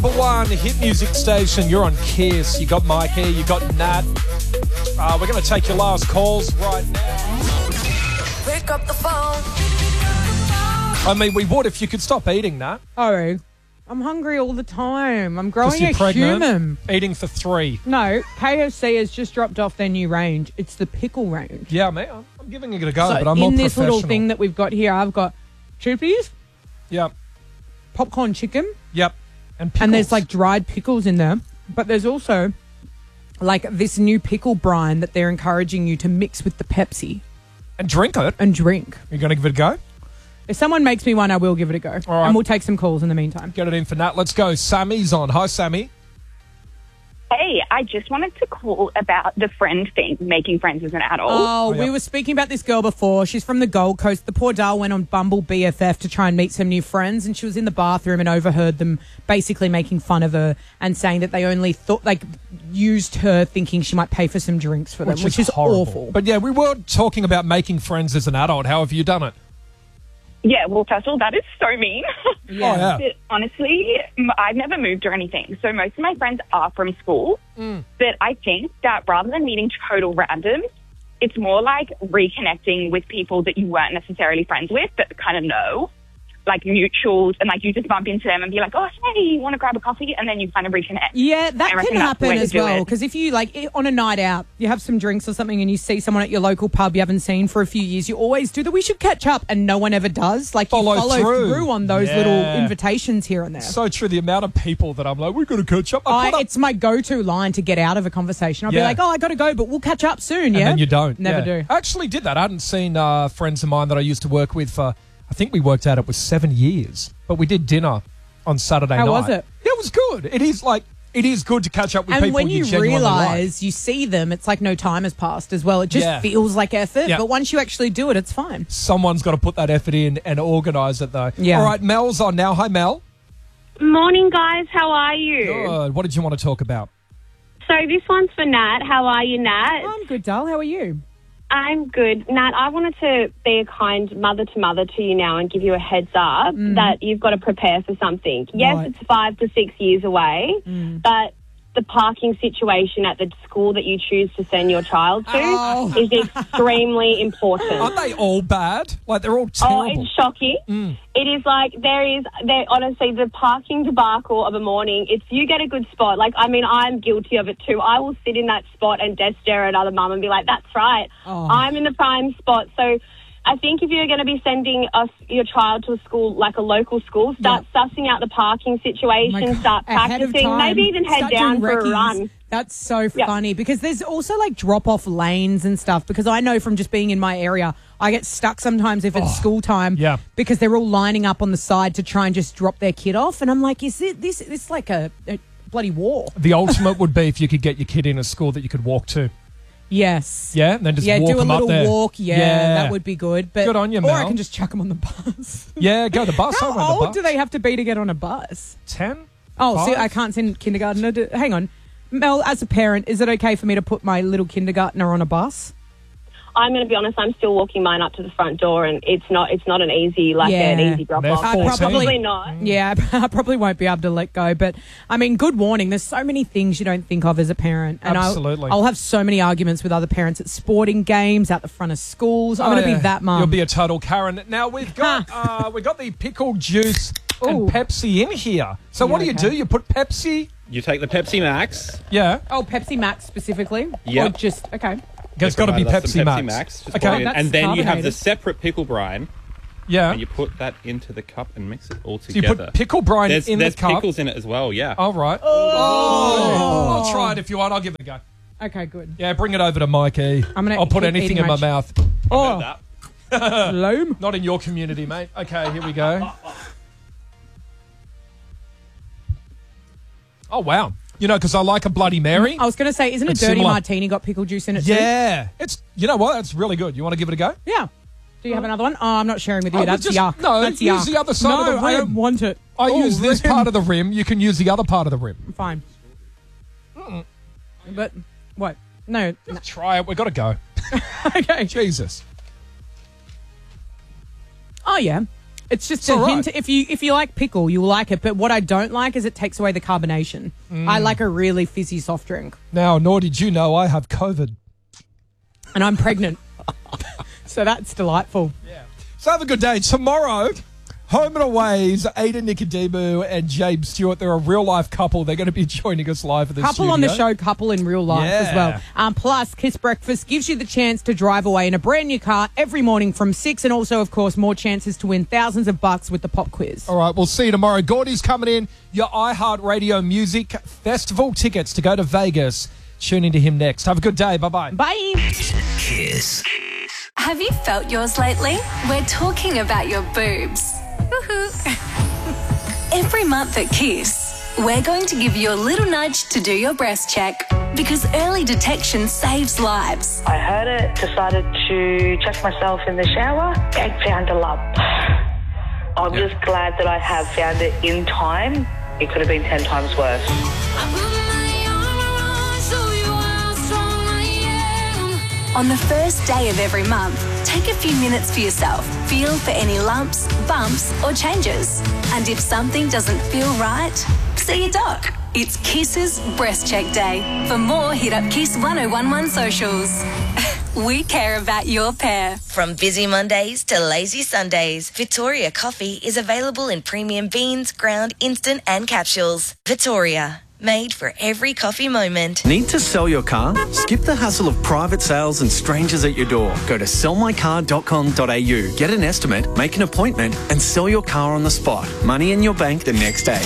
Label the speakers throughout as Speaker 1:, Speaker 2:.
Speaker 1: number one hit music station. You're on Kiss. You got Mikey, you got Nat. We're going to take your last calls right now.
Speaker 2: Pick up the phone.
Speaker 1: I mean, we would if you could stop eating, Nat.
Speaker 3: Oh, I'm hungry all the time. I'm
Speaker 1: 'Cause
Speaker 3: growing
Speaker 1: you're
Speaker 3: a
Speaker 1: pregnant,
Speaker 3: human.
Speaker 1: eating for 3.
Speaker 3: No, KFC has just dropped off their new range. It's the pickle range.
Speaker 1: Yeah, mate, I'm giving it a go,
Speaker 3: So
Speaker 1: but I'm more
Speaker 3: in this
Speaker 1: professional.
Speaker 3: little thing that we've got here, I've got chippies,
Speaker 1: Yep,
Speaker 3: popcorn chicken,
Speaker 1: yep. And pickles.
Speaker 3: and there's like dried pickles in there. But there's also like this new pickle brine that they're encouraging you to mix with the Pepsi
Speaker 1: And drink it.
Speaker 3: and drink.
Speaker 1: You're going to give it a go?
Speaker 3: If someone makes me one, I will give it a go.
Speaker 1: All right.
Speaker 3: And we'll take some calls in the meantime.
Speaker 1: Get it in for Nat. Let's go. Sammy's on. Hi, Sammy.
Speaker 4: Hey, I just wanted to call about the friend thing, making friends as an adult.
Speaker 3: Oh,
Speaker 1: yep.
Speaker 3: we were speaking about this girl before. She's from the Gold Coast. The poor doll went on Bumble BFF to try and meet some new friends, and she was in the bathroom and overheard them basically making fun of her and saying that they only thought, like, used her thinking she might pay for some drinks for them, which is
Speaker 1: horrible.
Speaker 3: awful.
Speaker 1: But yeah, we were talking about making friends as an adult. How have you done it?
Speaker 4: Yeah, well, first of all, that is so mean.
Speaker 1: Oh, yeah.
Speaker 4: But honestly, I've never moved or anything, so most of my friends are from school. But I think that rather than meeting total randoms, it's more like reconnecting with people that you weren't necessarily friends with, but kind of know, like mutuals, and like you just bump into them and be like, oh, hey, you want to grab a coffee? And then you kind of reconnect.
Speaker 3: Yeah,
Speaker 4: I
Speaker 3: that
Speaker 4: reckon
Speaker 3: can
Speaker 4: that's the
Speaker 3: happen
Speaker 4: way to
Speaker 3: as
Speaker 4: do
Speaker 3: well.
Speaker 4: it.
Speaker 3: Because if you, like, on a night out, you have some drinks or something and you see someone at your local pub you haven't seen for a few years, you always do that. We should catch up, and no one ever does. Like, you
Speaker 1: Follow
Speaker 3: follow
Speaker 1: through.
Speaker 3: through on those
Speaker 1: Yeah.
Speaker 3: little invitations here and there.
Speaker 1: So true. The amount of people that I'm like, we've got to catch up. I caught up.
Speaker 3: It's my go-to line to get out of a conversation. I'll be
Speaker 1: Yeah.
Speaker 3: like, oh, I got to go, but we'll catch up soon, yeah?
Speaker 1: And then you don't.
Speaker 3: Never
Speaker 1: Yeah.
Speaker 3: do.
Speaker 1: I actually did that. I hadn't seen friends of mine that I used to work with for, I think we worked out it was 7 years. But we did dinner on Saturday night.
Speaker 3: How was it?
Speaker 1: Yeah, it was good. It is good to catch up with
Speaker 3: And
Speaker 1: people
Speaker 3: when you
Speaker 1: genuinely like.
Speaker 3: realise you see them, it's like no time has passed as well. It just
Speaker 1: Yeah.
Speaker 3: feels like effort,
Speaker 1: Yeah.
Speaker 3: but once you actually do it, it's fine.
Speaker 1: Someone's got to put that effort in and organise it, though.
Speaker 3: Yeah.
Speaker 1: All right, Mel's on now. Hi, Mel.
Speaker 5: Morning, guys. How are you?
Speaker 1: Good. What did you want to talk about?
Speaker 5: So this one's for Nat. How are you, Nat?
Speaker 3: I'm good, doll. How are you?
Speaker 5: I'm good. Nat, I wanted to be a kind mother to you now and give you a heads up that you've got to prepare for something. Yes,
Speaker 3: Right.
Speaker 5: it's 5 to 6 years away, but the parking situation at the school that you choose to send your child to is extremely important.
Speaker 1: Aren't they all bad? Like, they're all
Speaker 5: Oh,
Speaker 1: terrible.
Speaker 5: it's shocking. It is like there honestly, the parking debacle of a morning, if you get a good spot, like, I mean, I'm guilty of it too. I will sit in that spot and dead stare at other mum and be like, that's right.
Speaker 3: Oh.
Speaker 5: I'm in the prime spot. So I think if you're going to be sending your child to a school, like a local school, start sussing out the parking situation,
Speaker 3: God.
Speaker 5: start
Speaker 3: Ahead of
Speaker 5: practicing,
Speaker 3: time.
Speaker 5: maybe even head
Speaker 3: Start
Speaker 5: down
Speaker 3: doing
Speaker 5: for a
Speaker 3: recce's.
Speaker 5: run.
Speaker 3: That's so funny because there's also like drop-off lanes and stuff, because I know from just being in my area, I get stuck sometimes if it's school time
Speaker 1: Yeah.
Speaker 3: because they're all lining up on the side to try and just drop their kid off. And I'm like, is this like a bloody war?
Speaker 1: The ultimate would be if you could get your kid in a school that you could walk to.
Speaker 3: Yes.
Speaker 1: Yeah, and then just walk
Speaker 3: do a
Speaker 1: them up
Speaker 3: little
Speaker 1: there.
Speaker 3: walk. Yeah, that would be good. But,
Speaker 1: Good on you,
Speaker 3: Or I
Speaker 1: Mel.
Speaker 3: can just chuck them on the bus.
Speaker 1: Yeah, go the bus. I
Speaker 3: How
Speaker 1: went the
Speaker 3: old
Speaker 1: bus.
Speaker 3: do they have to be to get on a bus?
Speaker 1: 10?
Speaker 3: Oh, see,
Speaker 1: 5?
Speaker 3: I can't send kindergartner to... Hang on. Mel, as a parent, is it okay for me to put my little kindergartner on a bus?
Speaker 5: I'm going to be honest, I'm still walking mine up to the front door, and it's not an easy, an easy drop
Speaker 1: They're
Speaker 5: off.
Speaker 1: 14.
Speaker 5: Probably not.
Speaker 3: Yeah, I probably won't be able to let go. But, I mean, good warning. There's so many things you don't think of as a parent. And
Speaker 1: Absolutely.
Speaker 3: I'll have so many arguments with other parents at sporting games, out the front of schools. I'm going to be that mum.
Speaker 1: You'll be a total Karen. Now, we've got the pickle juice and
Speaker 3: Ooh.
Speaker 1: Pepsi in here. So what do you
Speaker 3: okay?
Speaker 1: do? You put Pepsi...
Speaker 6: You take the Pepsi Max.
Speaker 1: Yeah.
Speaker 3: Oh, Pepsi Max specifically?
Speaker 6: Yep.
Speaker 3: Or just... Okay.
Speaker 1: It's got to be
Speaker 6: Provided us some
Speaker 1: Pepsi Max.
Speaker 6: Just
Speaker 1: Okay.
Speaker 6: put it in.
Speaker 3: That's
Speaker 6: And then you have the
Speaker 3: carbonated.
Speaker 6: separate pickle brine,
Speaker 1: Yeah.
Speaker 6: and you put that into the cup and mix it all
Speaker 1: So you
Speaker 6: together.
Speaker 1: put pickle brine
Speaker 6: there's
Speaker 1: in
Speaker 6: there's
Speaker 1: the cup.
Speaker 6: pickles in it as well, yeah.
Speaker 1: All right. Oh. I'll try it if you want. I'll give it a go.
Speaker 3: Okay, good.
Speaker 1: Yeah, bring it over to Mikey. I'll put
Speaker 3: keep
Speaker 1: anything
Speaker 3: eating
Speaker 1: in my
Speaker 3: my
Speaker 1: mouth.
Speaker 3: Oh,
Speaker 6: That.
Speaker 3: loam.
Speaker 1: Not in your community, mate. Okay, here we go. Oh, wow. You know, because I like a Bloody Mary.
Speaker 3: I was going to say, isn't
Speaker 1: It's
Speaker 3: a dirty
Speaker 1: similar.
Speaker 3: martini got pickle juice in it too?
Speaker 1: Yeah. You know what? That's really good. You want to give it a go?
Speaker 3: Yeah. Do you have another one? Oh, I'm not sharing with you.
Speaker 1: Oh,
Speaker 3: That's
Speaker 1: just-
Speaker 3: yuck.
Speaker 1: no,
Speaker 3: That's
Speaker 1: use
Speaker 3: yuck.
Speaker 1: the other side of the
Speaker 3: I
Speaker 1: rim.
Speaker 3: don't want it.
Speaker 1: I use this
Speaker 3: rim.
Speaker 1: part of the rim. You can use the other part of the rim.
Speaker 3: Fine. But, what? No.
Speaker 1: Just try it. We've got to go.
Speaker 3: Okay.
Speaker 1: Jesus.
Speaker 3: Oh, yeah. It's just
Speaker 1: It's all
Speaker 3: a
Speaker 1: right.
Speaker 3: hint. If you like pickle, you'll like it. But what I don't like is it takes away the carbonation. I like a really fizzy soft drink.
Speaker 1: Now, nor did you know I have COVID.
Speaker 3: And I'm pregnant. So that's delightful.
Speaker 1: So have a good day. Tomorrow, Home and Away's Ada Nicodemu and James Stewart. They're a real-life couple. They're going to be joining us live at the
Speaker 3: Couple
Speaker 1: studio.
Speaker 3: on the show, couple in real life as
Speaker 1: Yeah.
Speaker 3: well. Plus, Kiss Breakfast gives you the chance to drive away in a brand new car every morning from 6, and also, of course, more chances to win thousands of bucks with the pop quiz.
Speaker 1: All right, we'll see you tomorrow. Gordy's coming in. Your iHeartRadio Music Festival tickets to go to Vegas. Tune into him next. Have a good day. Bye-bye.
Speaker 3: Bye.
Speaker 7: Kiss.
Speaker 2: Have you felt yours lately? We're talking about your boobs. Woohoo. Every month at Kiss, we're going to give you a little nudge to do your breast check because early detection saves lives.
Speaker 8: I heard it, decided to check myself in the shower and found a lump. I'm just glad that I have found it in time. It could have been 10 times worse.
Speaker 2: On the first day of every month, take a few minutes for yourself. Feel for any lumps, bumps, or changes. And if something doesn't feel right, see your doc. It's Kiss's Breast Check Day. For more, hit up Kiss 1011 socials. We care about your pair.
Speaker 7: From busy Mondays to lazy Sundays, Victoria Coffee is available in premium beans, ground, instant and capsules. Victoria, made for every coffee moment.
Speaker 9: Need to sell your car? Skip the hassle of private sales and strangers at your door. Go to sellmycar.com.au. Get an estimate, make an appointment and sell your car on the spot. Money in your bank the next day.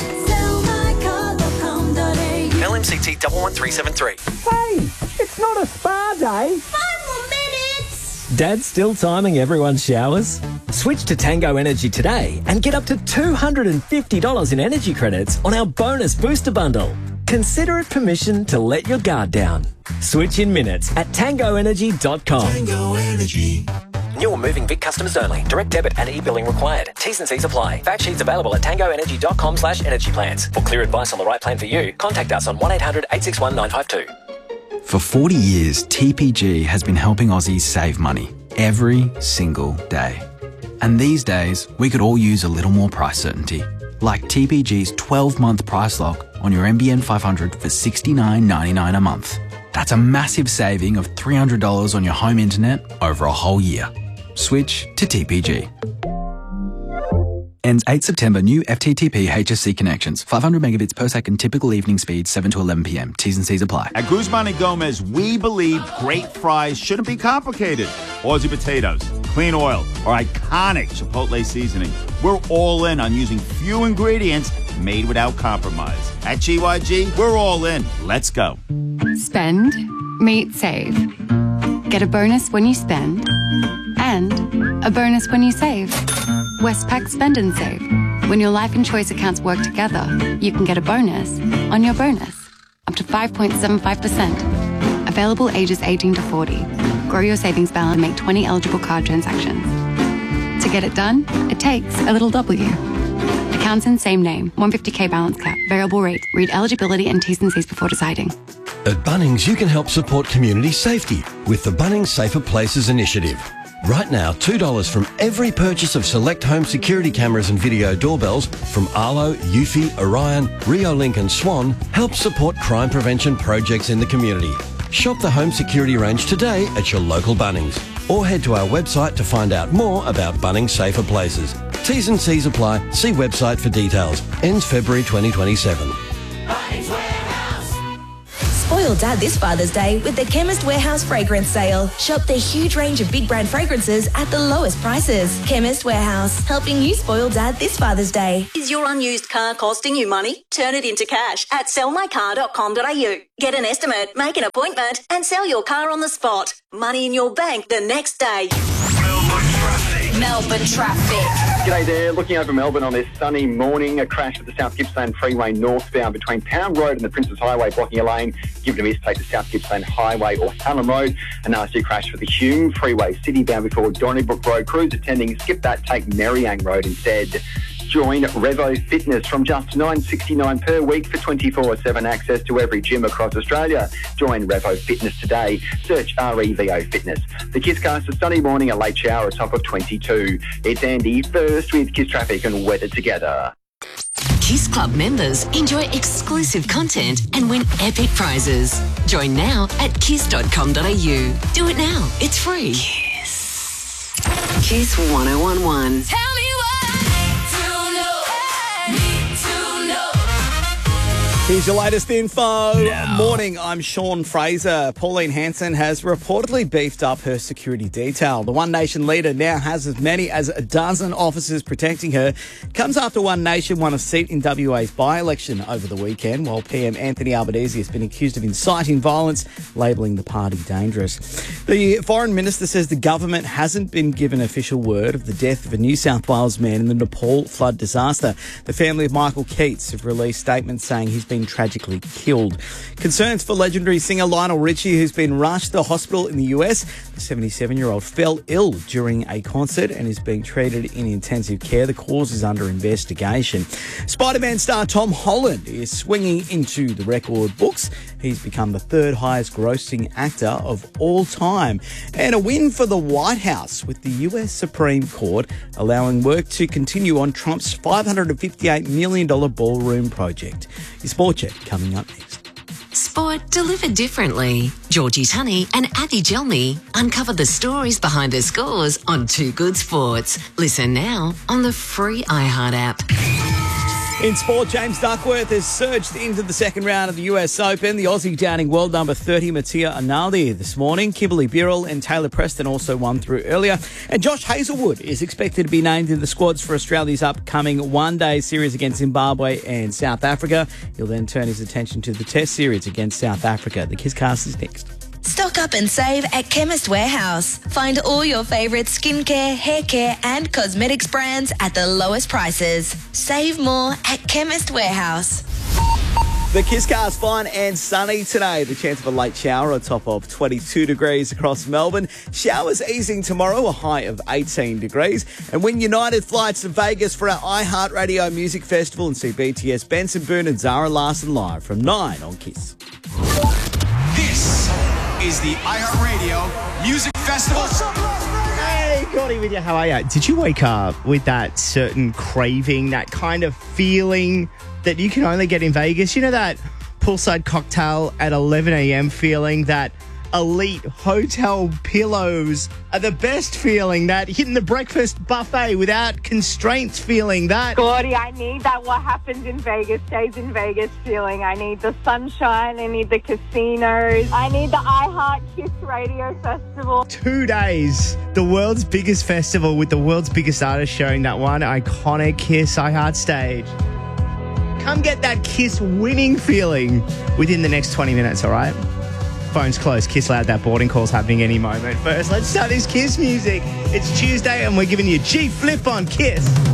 Speaker 9: LMCT 11373.
Speaker 10: Hey, it's not a spa day.
Speaker 2: 5 more minutes.
Speaker 10: Dad's still timing everyone's showers? Switch to Tango Energy today and get up to $250 in energy credits on our bonus booster bundle. Consider it permission to let your guard down. Switch in minutes at tangoenergy.com.
Speaker 11: Tango Energy.
Speaker 10: New or moving Vic customers only. Direct debit and e-billing required. T's and C's apply. Fact sheets available at tangoenergy.com/energy plans. For clear advice on the right plan for you, contact us on 1-800-861-952.
Speaker 12: For 40 years, TPG has been helping Aussies save money every single day. And these days, we could all use a little more price certainty. Like TPG's 12-month price lock on your NBN 500 for $69.99 a month. That's a massive saving of $300 on your home internet over a whole year. Switch to TPG. Ends 8 September. New FTTP HSC connections. 500 megabits per second. Typical evening speed 7 to 11 p.m. T's and C's apply.
Speaker 13: At Guzman and Gomez, we believe great fries shouldn't be complicated. Aussie potatoes, clean oil, or iconic Chipotle seasoning. We're all in on using few ingredients made without compromise. At GYG, we're all in. Let's go.
Speaker 14: Spend, meet, save. Get a bonus when you spend and a bonus when you save. Westpac Spend and Save. When your life and choice accounts work together, you can get a bonus on your bonus. Up to 5.75%. Available ages 18 to 40. Grow your savings balance and make 20 eligible card transactions. To get it done, it takes a little W. Accounts in same name. 150k balance cap. Variable rate. Read eligibility and T's and C's before deciding.
Speaker 11: At Bunnings, you can help support community safety with the Bunnings Safer Places initiative. Right now, $2 from every purchase of select home security cameras and video doorbells from Arlo, Eufy, Orion, Riolink and Swan helps support crime prevention projects in the community. Shop the home security range today at your local Bunnings or head to our website to find out more about Bunnings Safer Places. T's and C's apply. See website for details. Ends February 2027.
Speaker 7: Spoil Dad this Father's Day with the Chemist Warehouse Fragrance Sale. Shop their huge range of big brand fragrances at the lowest prices. Chemist Warehouse, helping you spoil Dad this Father's Day.
Speaker 15: Is your unused car costing you money? Turn it into cash at sellmycar.com.au. Get an estimate, make an appointment, and sell your car on the spot. Money in your bank the next day.
Speaker 2: Melbourne traffic.
Speaker 16: G'day there. Looking over Melbourne on this sunny morning. A crash at the South Gippsland Freeway northbound between Pound Road and the Princes Highway blocking a lane. Give it a miss, take the South Gippsland Highway or Hallam Road. A nasty crash for the Hume Freeway, city bound before Donnybrook Road. Crews attending, skip that, take Merriang Road instead. join Revo Fitness from just $9.69 per week for 24/7 access to every gym across Australia. Join Revo Fitness today. Search REVO Fitness. The KISScast, a sunny morning, a late shower, a top of 22. It's Andy first with Kiss Traffic and weather together.
Speaker 17: Kiss Club members enjoy exclusive content and win epic prizes. Join now at kiss.com.au. Do it now. It's free. Kiss 1011.
Speaker 15: Tell me
Speaker 18: Here's your latest info. Morning, I'm Sean Fraser. Pauline Hanson has reportedly beefed up her security detail. The One Nation leader now has as many as a dozen officers protecting her. Comes after One Nation won a seat in WA's by-election over the weekend, while PM Anthony Albanese has been accused of inciting violence, labelling the party dangerous. The Foreign Minister says the government hasn't been given official word of the death of a New South Wales man in the Nepal flood disaster. The family of Michael Keats have released statements saying he's been tragically killed. Concerns for legendary singer Lionel Richie, who's been rushed to hospital in the US. The 77-year-old fell ill during a concert and is being treated in intensive care. The cause is under investigation. Spider-Man star Tom Holland is swinging into the record books. He's become the third highest grossing actor of all time. And a win for the White House, with the US Supreme Court allowing work to continue on Trump's $558 million ballroom project. Your sport check coming up next.
Speaker 17: Sport delivered differently. Georgie Tunney and Abby Gelmy uncover the stories behind the scores on Too Good Sports. Listen now on the free iHeart app.
Speaker 18: In sport, James Duckworth has surged into the second round of the US Open. The Aussie downing world number 30 Mattia Arnaldi this morning. Kimberly Birrell and Taylor Preston also won through earlier. And Josh Hazelwood is expected to be named in the squads for Australia's upcoming one-day series against Zimbabwe and South Africa. He'll then turn his attention to the Test series against South Africa. The KISScast is next.
Speaker 7: Stock up and save at Chemist Warehouse. Find all your favourite skincare, hair care and cosmetics brands at the lowest prices. Save more at Chemist Warehouse.
Speaker 18: The KISScast, fine and sunny today. The chance of a late shower, a top of 22 degrees across Melbourne. Showers easing tomorrow, a high of 18 degrees. And win United flights to Vegas for our iHeartRadio Music Festival and see BTS, Benson Boone and Zara Larsson live from 9 on KISS.
Speaker 19: This is the iHeartRadio Music Festival.
Speaker 20: Hey, Gordy with you. How are you? Did you wake up with that certain craving, that kind of feeling that you can only get in Vegas? You know, that poolside cocktail at 11 a.m. feeling, that elite hotel pillows are the best feeling, that hitting the breakfast buffet without constraints feeling, that...
Speaker 5: Gordy, I need that what happens in Vegas stays in Vegas feeling. I need the sunshine. I need the casinos. I need the iHeart Kiss Radio Festival.
Speaker 20: 2 days, the world's biggest festival with the world's biggest artist sharing that one iconic Kiss iHeart stage. Come get that Kiss winning feeling within the next 20 minutes, all right? Phone's closed. Kiss Loud, that boarding call's happening any moment. First, let's start this Kiss music. It's Tuesday and we're giving you G Flip on Kiss.